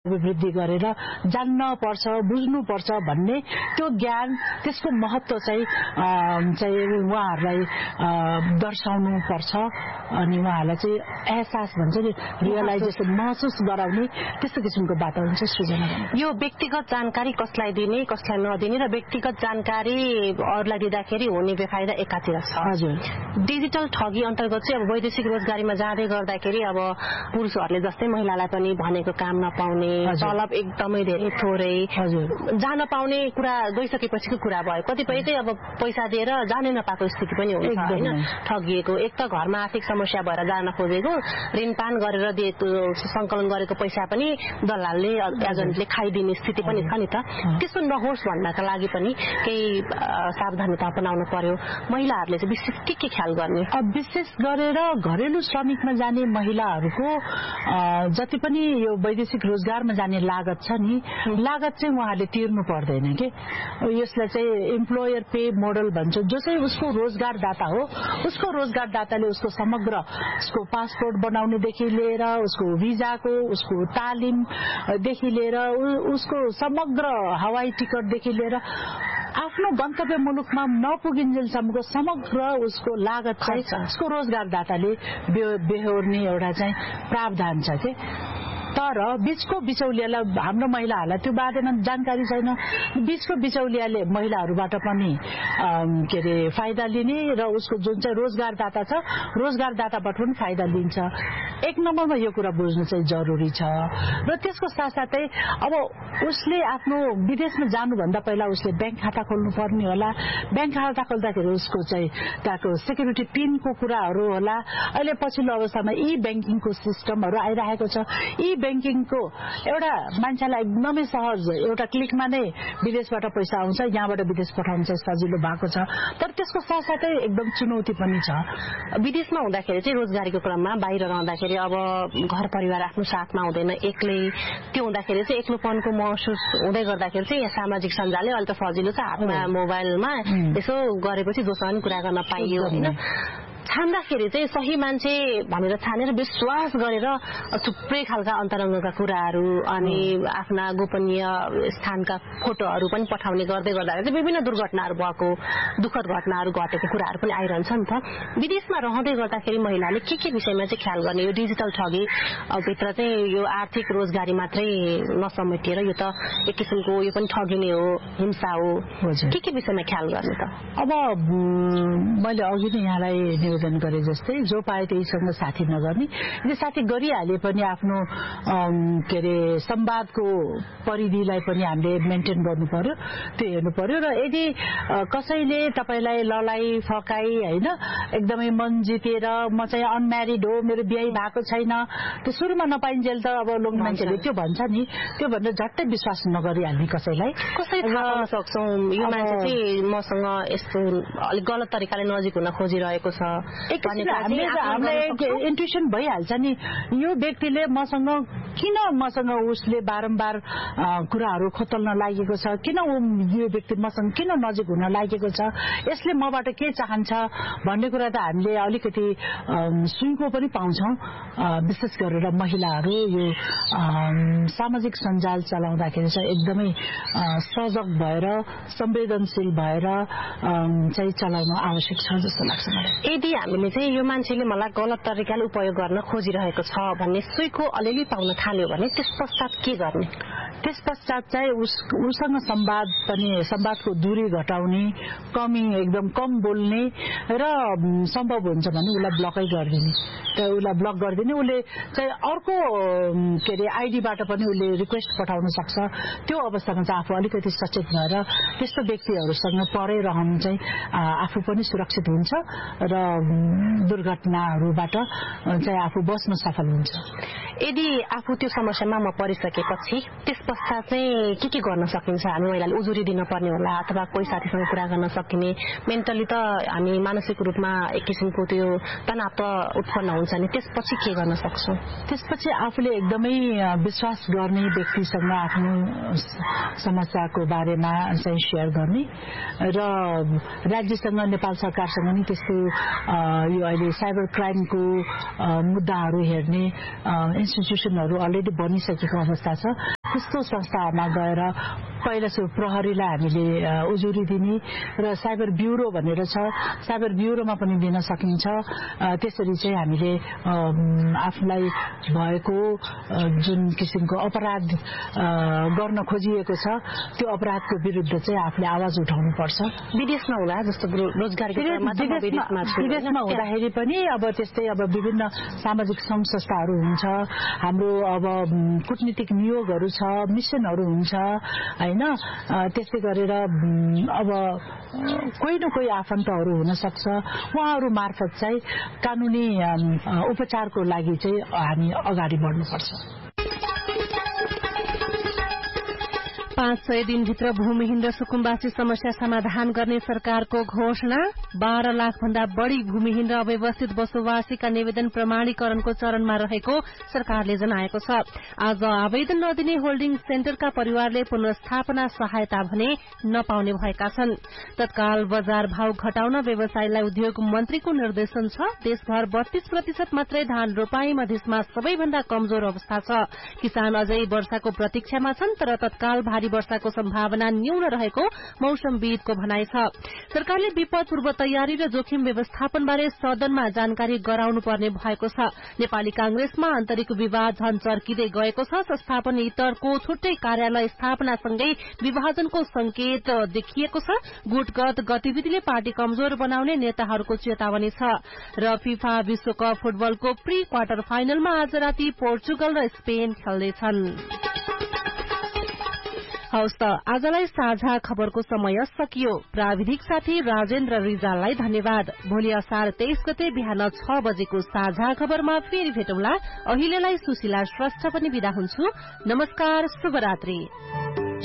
वृद्धि गरेर जान्न पर्छ बुझ्नु पर्छ भन्ने त्यो ज्ञान त्यसको महत्त्व चाहिँ उहाँहरूलाई दर्शाउनु पर्छ अनि उहाँहरूलाई चाहिँ एहसास भन्छ नि रियलाइजेसन महसुस गराउने त्यस्तो किसिमको वातावरण चाहिँ सृजना गर्नु। यो व्यक्तिगत जानकारी कसलाई दिने कसलाई नदिने र व्यक्तिगत जानकारी अरूलाई दिँदाखेरि हुने बेफाइदा एकातिर छ। हजुर डिजिटल ठगी अन्तर्गत चाहिँ अब वैदेशिक रोजगारीमा जाँदै गर्दाखेरि अब पुरुषहरूले जस्तै महिलालाई पनि भनेको काम नपाउने तलब एकदमै धेरै थोरै जान पाउने कुरा गइसकेपछिको कुरा भयो। कतिपय चाहिँ अब पैसा दिएर जानै नपाएको स्थिति पनि हुन्छ हैन ठगिएको। एक त घरमा आर्थिक समस्या भएर जान खोजेको ऋणपान गरेर दिएको संकलन गरेको पैसा पनि दलालले एजेन्टले खाइदिने स्थिति पनि छ नि त। त्यसो नहोस् भन्नका लागि पनि केही सावधानता अपनाउनु पर्यो। महिलाहरूले चाहिँ विशेष के ख्याल गर्ने? विशेष गरेर घरेलु श्रमिकमा जाने महिलाहरूको जति पनि यो वैदेशिक रोजगारमा जाने लागत छ नि लागत चाहिँ उहाँले तिर्नु पर्दैन के। यसलाई चाहिँ एम्प्लोयर पे मोडल भन्छ। जो चाहिँ उसको रोजगारदाता हो उसको रोजगारदाताले उसको समग्र उसको पासपोर्ट बनाउनेदेखि लिएर उसको भिजाको उसको तालिमदेखि लिएर उसको समग्र हवाई टिकटदेखि लिएर आफ्नो गन्तव्य मुलुकमा नपुगिन्जेलसम्मको समग्र उसको लागत चाहिँ उसको रोजगारदाताले बेहोर्ने एउटा चाहिँ प्रावधान छ के। तर बीचको बिचौलियालाई हाम्रो महिलाहरूलाई त्यो बारेमा जानकारी छैन। बीचको बिचौलियाले महिलाहरूबाट पनि के अरे फाइदा लिने र उसको जुन चाहिँ रोजगारदाता छ रोजगारदाताबाट पनि फाइदा लिन्छ। एक नम्बरमा यो कुरा बुझ्नु चाहिँ जरुरी छ। र त्यसको साथसाथै अब उसले आफ्नो विदेशमा जानुभन्दा पहिला उसले ब्याङ्क खाता खोल्नु पर्ने होला। ब्याङ्क खाता खोल्दाखेरि उसको चाहिँ त्यहाँको सेक्युरिटी पिनको कुराहरू होला। अहिले पछिल्लो अवस्थामा ई ब्याङ्किङको सिस्टमहरू आइरहेको छ। ई ब्याङ्किङको एउटा मान्छेलाई एकदमै सहज एउटा क्लिकमा नै विदेशबाट पैसा आउँछ। यहाँबाट विदेश पठाउनु चाहिँ सजिलो भएको छ। तर त्यसको साथसाथै एकदम चुनौती पनि छ। विदेशमा हुँदाखेरि चाहिँ रोजगारीको क्रममा बाहिर रहँदाखेरि अब घर परिवार आफ्नो साथमा हुँदैन एक्लै। त्यो हुँदाखेरि चाहिँ एक्लोपनको महसुस हुँदै गर्दाखेरि चाहिँ यहाँ सामाजिक सञ्जालले अहिले त सजिलो छ। हातमा मोबाइलमा यसो गरेपछि जोसँग कुरा गर्न पाइयो होइन। छान्दाखेरि चाहिँ सही मान्छे भनेर छानेर विश्वास गरेर थुप्रै खालका अन्तरङ्गका कुराहरू अनि आफ्ना गोपनीय स्थानका फोटोहरू पनि पठाउने गर्दै गर्दाखेरि विभिन्न दुर्घटनाहरू भएको दुःखद घटनाहरू घटेको कुराहरू पनि आइरहन्छ नि त। विदेशमा रहँदै गर्दाखेरि महिलाले के विषयमा चाहिँ ख्याल गर्ने? यो डिजिटल ठगी भित्र चाहिँ यो आर्थिक रोजगारी मात्रै नसमेटिएर यो त एक किसिमको यो पनि ठगिने हो हिंसा हो। के विषयमा ख्याल गर्ने त? अब मैले अघि नै यहाँलाई निवेदन गरे जस्तै जो पाए त्यहीसँग साथी नगर्ने। यदि साथी गरिहाले पनि आफ्नो के अरे संवादको परिधिलाई पनि हामीले मेन्टेन गर्नु पर्यो त्यो हेर्नु पर्यो। र यदि कसैले तपाईलाई ललाई फकाई होइन एकदमै मन जितेर म चाहिँ अनम्यारिड हो मेरो बिहे भएको छैन त्यो सुरुमा नपाइन्जेल त अब लोक मान्छेले त्यो भन्छ नि त्यो भनेर झट्टै विश्वास नगरिहाल्ने कसैलाई। कसरी थाहा पाउन सक्छौँ यो मान्छे चाहिँ मसँग यस्तो अलिक गलत तरिकाले नजिक हुन खोजिरहेको छ? हामीलाई इन्ट्युसन भइहाल्छ नि यो व्यक्तिले मसँग उसले बारम्बार कुराहरू खोतल्न लागेको छ किन यो व्यक्ति मसँग किन नजिक हुन लागेको छ यसले मबाट के चाहन्छ भन्ने कुरा त हामीले अलिकति सुनको पनि पाउँछौँ। विशेष गरेर महिलाहरू यो सामाजिक सञ्जाल चलाउँदाखेरि चाहिँ एकदमै सजग भएर संवेदनशील भएर चाहिँ चलाउन आवश्यक छ जस्तो लाग्छ मलाई। यदि हामीले चाहिँ यो मान्छेले मलाई गलत तरिकाले उपयोग गर्न खोजिरहेको छ भन्ने सुइको अलिअलि पाउन थाल्यो भने त्यस पश्चात के गर्ने? त्यस पश्चात चाहिँ उसँग संवादको दूरी घटाउने एकदम कम बोल्ने र सम्भव हुन्छ भने उसलाई ब्लकै गरिदिने। उसलाई ब्लक गरिदिने। उसले चाहिँ अर्को के अरे आइडीबाट पनि उसले रिक्वेस्ट पठाउन सक्छ। त्यो अवस्थामा चाहिँ आफू अलिकति सचेत भएर त्यस्तो व्यक्तिहरूसँग परै रहनु चाहिँ आफू पनि सुरक्षित हुन्छ र दुर्घटनाहरूबाट चाहिँ आफू बस्न सफल हुन्छ। यदि आफू त्यो समस्यामा म परिसकेपछि त्यस पश्चात चाहिँ के गर्न सकिन्छ? हामी महिलाले उजुरी दिन पर्ने होला अथवा कोही साथीसँग कुरा गर्न सकिने? मेन्टली त हामी मानसिक रूपमा एक किसिमको त्यो तनाव त उत्पन्न हुन्छ नि त्यसपछि के गर्न सक्छौँ? त्यसपछि आफूले एकदमै विश्वास गर्ने व्यक्तिसँग आफ्नो समस्याको बारेमा चाहिँ सेयर गर्ने र राज्यसँग नेपाल सरकारसँग नि त्यस्तो यो अहिले साइबर क्राइमको मुद्दाहरू हेर्ने इन्स्टिट्युसनहरू अलरेडी बनिसकेको अवस्था छ। त्यस्तो संस्थामा गएर पहिला सुरु प्रहरीलाई हामीले उजुरी दिने र साइबर ब्युरो भनेर छ, साइबर ब्युरोमा पनि दिन सकिन्छ। त्यसरी चाहिँ हामीले आफूलाई भएको जुन किसिमको अपराध गर्न खोजिएको छ त्यो अपराधको विरुद्ध चाहिँ आफूले आवाज उठाउनु पर्छ। विदेशमा हुँदा जस्तो रोजगारको विदेशमा हुँदाखेरि पनि अब त्यस्तै अब विभिन्न सामाजिक संघ संस्थाहरू हुन्छ, हाम्रो अब कूटनीतिक नियोगहरू छ, मिसनहरू हुन्छ हैन। त्यस्तै गरेर अब कोही न कोही आफन्तहरू हुन सक्छ, उहाँहरू मार्फत चाहिँ कानुनी उपचारको लागि चाहिँ हामी अगाडि बढ्नुपर्छ। 500 दिनभित्र भूमिहीन र सुकुम्बासी समस्या समाधान गर्ने सरकारको घोषणा। 12 लाख भन्दा बढ़ी भूमिहीन र अव्यवस्थित बसोबासीका निवेदन प्रमाणीकरणको चरणमा रहेको सरकारले जनाएको छ। आज आवेदन नदिने होल्डिङ सेन्टरका परिवारले पुनर्स्थापना सहायता भने नपाउने भएका छन्। तत्काल बजार भाव घटाउन व्यवसायीलाई उद्योग मन्त्रीको निर्देशन छ। देशभर 32% मात्रै धान रोपाई मधेसमा सबैभन्दा कमजोर अवस्था छ। किसान अझै वर्षाको प्रतीक्षामा छन्, तर तत्काल भारी वर्षाको सम्भावना न्यून रहेको मौसमविदको भनाइ छ। सरकारले विपद पूर्व तयारी र जोखिम व्यवस्थापनबारे सदनमा जानकारी गराउनु पर्ने भएको छ। नेपाली कांग्रेसमा आन्तरिक विवाद झन चर्किँदै गएको छ। संस्थापन इतरको छुट्टै कार्यालय स्थापनासँगै विभाजनको संकेत देखिएको छ। गुटगत गतिविधिले पार्टी कमजोर बनाउने नेताहरूको चेतावनी छ। र फिफा विश्वकप फुटबलको प्री क्वार्टर फाइनलमा आज राति पोर्चुगल र स्पेन खेल्दैछन्। हवस् त आजलाई साझा खबरको समय सकियो। प्राविधिक साथी राजेन्द्र रिजाललाई धन्यवाद। भोलि असार 23 गते बिहान 6 बजेको साझा खबरमा फेरि भेटौँला। अहिलेलाई सुशीला श्रेष्ठ पनि बिदा हुन्छु। नमस्कार, शुभरात्रि।